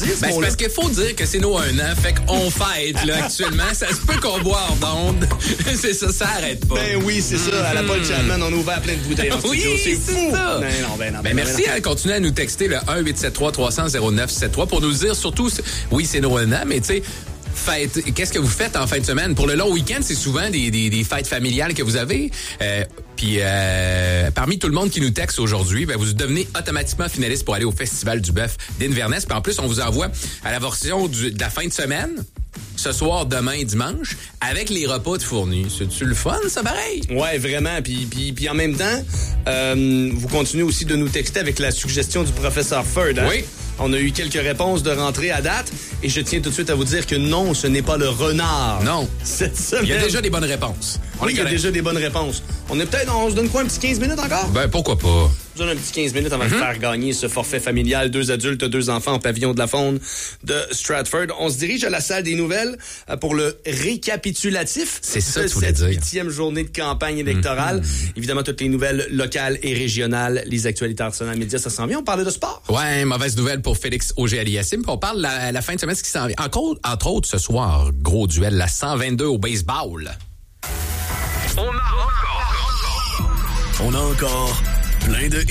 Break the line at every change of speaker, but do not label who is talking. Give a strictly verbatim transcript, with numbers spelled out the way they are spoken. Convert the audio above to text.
Ben, c'est parce qu'il faut dire que c'est nos un an, fait qu'on fête, là, actuellement. Ça se peut qu'on boit hors d'onde. C'est ça, ça arrête pas.
Ben oui, c'est ça. À la Paul Chapman, on a ouvert plein de bouteilles en studio.
Oui,
c'est
c'est
fou.
ça.
Ben non, ben non,
ben
ben
merci,
ben
hein, continuez à nous texter le un huit sept trois trois zéro zéro zéro neuf sept trois pour nous dire surtout, oui, c'est nos un an, mais tu sais, fête, qu'est-ce que vous faites en fin de semaine? Pour le long week-end, c'est souvent des, des, des fêtes familiales que vous avez. Euh, Puis euh, parmi tout le monde qui nous texte aujourd'hui, ben, vous devenez automatiquement finaliste pour aller au Festival du Bœuf d'Inverness. Puis en plus, on vous envoie à la version du, de la fin de semaine, ce soir, demain et dimanche, avec les repas de fournis. C'est-tu le fun, ça, pareil?
Ouais, vraiment. Puis, puis, puis en même temps, euh, vous continuez aussi de nous texter avec la suggestion du professeur Ferd. Hein?
Oui.
On a eu quelques réponses de rentrée à date. Et je tiens tout de suite à vous dire que non, ce n'est pas le renard.
Non.
Cette semaine.
Il y a déjà des bonnes réponses. On
oui, il y a déjà des bonnes réponses. On est peut-être, on se donne quoi, un petit quinze minutes encore?
Ben, pourquoi pas?
On se donne un petit quinze minutes avant mm-hmm. de faire gagner ce forfait familial. Deux adultes, deux enfants au pavillon de la Faune de Stratford. On se dirige à la salle des nouvelles pour le récapitulatif.
C'est ça
de
que tu voulais
cette
dire.
huitième journée de campagne électorale. Mm-hmm. Évidemment, toutes les nouvelles locales et régionales, les actualités Arsenal Média, ça s'en vient. On parlait de sport.
Ouais, mauvaise nouvelle pour Félix Auger-Aliassime. On parle la, la fin de semaine, ce qui s'en vient. Encore, entre autres, ce soir, gros duel, la cent vingt-deux au baseball.
On a encore, on a encore plein de